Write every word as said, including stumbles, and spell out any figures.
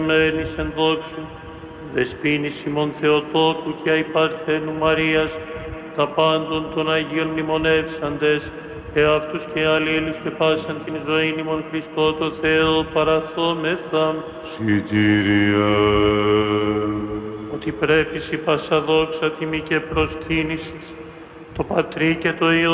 μένεις εν δόξου, δεσποίνης ημών Θεοτόκου και αϊπαρθένου Μαρίας, τα πάντων των Αγίων μνημονεύσαντες, εαυτούς και αλλήλους και πάσαν την ζωή ημών Χριστό το Θεό παραθόμεθα. Συντήρια. Ότι πρέπει σοι πάσα δόξα τιμή και προσκύνηση, το Πατρί και το Υιό